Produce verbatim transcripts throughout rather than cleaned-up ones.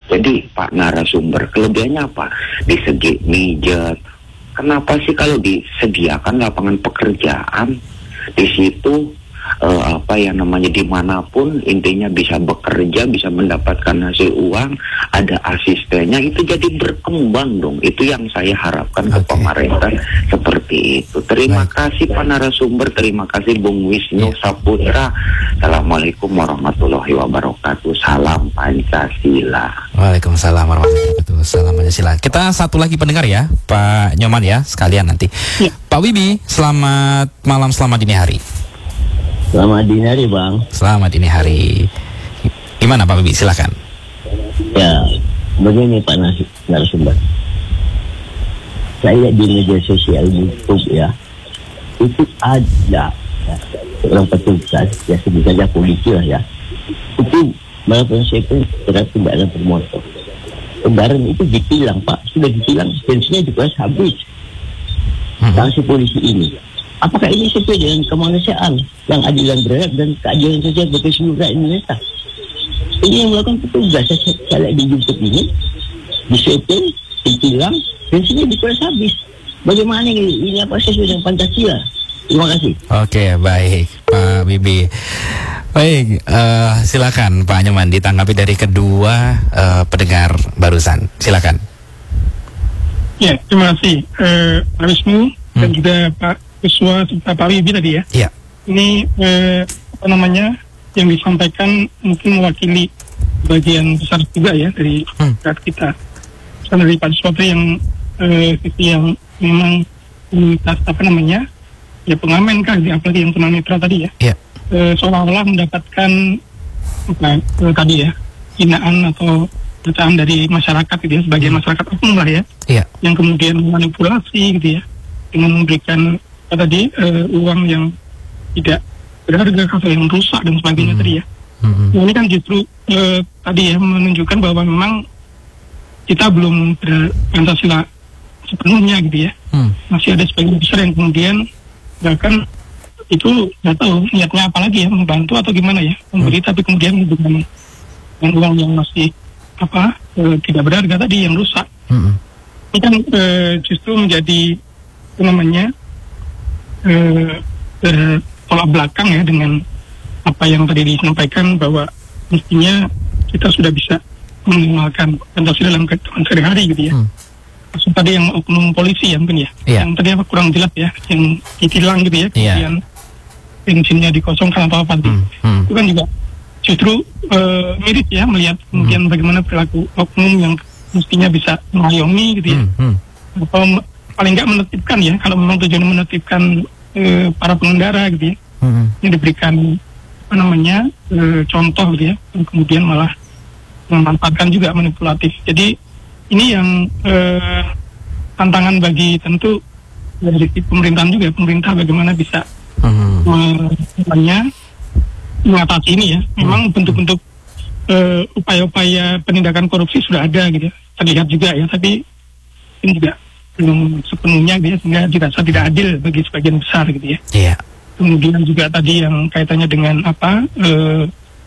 Jadi Pak narasumber, kelebihannya apa? Di segi mijet. Kenapa sih kalau disediakan lapangan pekerjaan di situ eh, apa yang namanya dimanapun intinya bisa bekerja, bisa mendapatkan hasil uang, ada asistennya, itu jadi berkembang dong. Itu yang saya harapkan ke Okay. pemerintah seperti itu. Terima Baik. kasih Pak narasumber, terima kasih Bung Wisnu Ya. Saputra. Assalamualaikum warahmatullahi wabarakatuh. Salam Pancasila. Waalaikumsalam warahmatullahi wabarakatuh. Salam Pancasila. Kita satu lagi pendengar ya, Pak Nyoman ya, sekalian nanti. Ya. Pak Wibi, selamat malam, selamat dini hari. Selamat dini hari Bang. Selamat dini hari. Gimana Pak Wibi, silakan. Ya, begini Pak Nas- narasumber. Saya di media sosial YouTube ya, itu ada ya, orang petugas, ya sebut saja polisi lah ya, itu melakukan sekuen terhadap kendaraan bermotor. Kendaraan itu ditilang Pak, sudah ditilang, bensinnya juga habis. Hmm. Sanksi polisi ini, apakah ini sesuai dengan kemanusiaan yang adil dan beradab dan keadilan sosial bagi seluruh rakyat Indonesia? Ini yang melakukan petugas. Saya, saya lihat di YouTube ini, disetting, ditilang, bensinnya dikuras habis. Bagaimana ini? Ini apa sesuai dengan Pancasila? Terima kasih. Oke, baik Pak Wibi. Baik, eh, silakan Pak Nyoman ditanggapi dari kedua eh, pendengar barusan. Silakan. Ya, terima kasih eh, Pak Wisnu dan Hmm. juga Pak Kuswa serta Pak Wibi tadi ya. Iya. Ini eh, apa namanya yang disampaikan mungkin mewakili bagian besar juga ya dari Hmm. rakyat kita. Misalnya dari Pak Kuswa yang eh, sisi yang memang komunitas apa namanya ya pengamen kan, apalagi yang tunanetra tadi ya. Iya. Eh, seolah-olah mendapatkan apa eh, tadi ya hinaan atau bacaan dari masyarakat gitu ya, sebagian masyarakat umum lah ya, Iya. yang kemudian memanipulasi gitu ya dengan memberikan apa tadi eh, uang yang tidak berharga atau yang rusak dan sebagainya Hmm. tadi ya. Hmm. Nah, ini kan justru eh, tadi ya menunjukkan bahwa memang kita belum ber-Pancasila sepenuhnya gitu ya. Hmm. Masih ada sebagian besar yang kemudian bahkan itu nggak tahu niatnya apa lagi ya, membantu atau gimana ya, memberi tapi kemudian dengan, dengan uang yang masih apa eh, tidak berharga tadi yang rusak. Hmm. Ini kan eh, justru menjadi apa namanya eh, bertolak belakang ya dengan apa yang tadi disampaikan bahwa mestinya kita sudah bisa mengenalkan Pancasila dalam kehidupan sehari-hari gitu ya. Hmm. Maksud tadi yang oknum polisi ya mungkin ya, Iya. yang tadi apa kurang jelas ya, yang ditilang gitu ya, Iya. kemudian bensinnya dikosongkan atau apa gitu. Hmm. Hmm. Itu kan juga justru eh, mirip ya melihat kemudian bagaimana perilaku oknum yang mestinya bisa mengayomi gitu ya, Hmm. Hmm. atau me- paling nggak menertibkan ya, kalau memang tujuan menertibkan eh, para pengendara gitu ya, Hmm. yang diberikan apa namanya eh, contoh gitu ya, dan kemudian malah memanfaatkan juga manipulatif. Jadi ini yang eh, tantangan bagi tentu dari pemerintahan juga, pemerintah bagaimana bisa Hmm. me- namanya mengatasi ini ya. Memang bentuk-bentuk eh, upaya-upaya penindakan korupsi sudah ada gitu ya, terlihat juga ya, tapi ini juga belum sepenuhnya gitu ya, sehingga dirasa tidak adil bagi sebagian besar gitu ya. Iya. Kemudian juga tadi yang kaitannya dengan apa eh,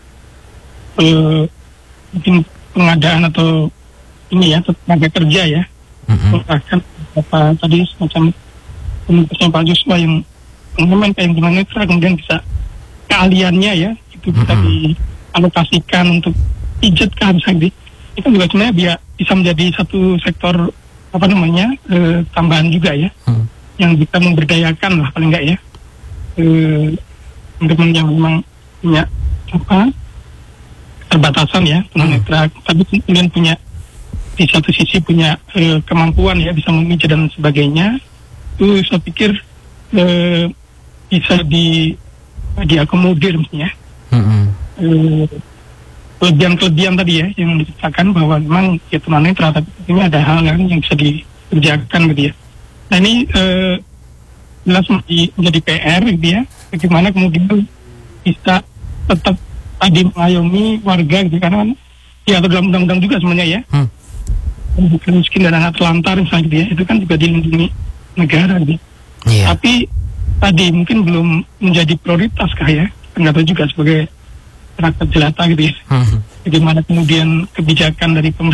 eh, mungkin pengadaan atau ini ya tenaga kerja ya, Hmm. bahkan apa tadi semacam komunitasnya Pak Joshua yang pengamen kayak yang netra kemudian bisa keahliannya ya itu bisa Mm-mm. dialokasikan untuk pijat kan misalnya gitu. Itu juga sebenarnya biar bisa menjadi satu sektor apa namanya eh, tambahan juga ya, Hmm. yang bisa memberdayakan lah paling enggak ya eh, teman-teman yang memang punya apa keterbatasan ya tunanetra, tapi kemudian punya di satu sisi punya eh, kemampuan ya bisa memijat dan sebagainya. Itu saya pikir eh, bisa di diakomodir mestinya. Hmm. Eh, kelebihan-kelebihan tadi ya yang diceritakan bahwa memang ya tunanetra, tapi ini ada hal lain yang bisa dikerjakan gitu ya. Nah ini eh, jelas menjadi, menjadi P R gitu ya, bagaimana kemudian bisa tetap tadi mengayomi warga gitu, karena kan diatur dalam undang-undang juga sebenarnya ya. Hmm. Bukan miskin dan anak terlantar misalnya gitu ya, itu kan juga dilindungi negara gitu. Iya. Tapi tadi mungkin belum menjadi prioritas kah ya, nggak tahu juga sebagai rakyat jelata gitu ya. Hmm. Bagaimana kemudian kebijakan dari pemerintah